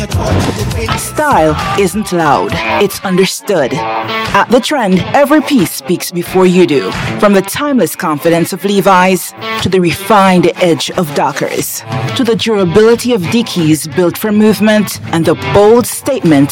Style isn't loud, it's understood. At The Trend, every piece speaks before you do. From the timeless confidence of Levi's, to the refined edge of Dockers, to the durability of Dickies built for movement, and the bold statement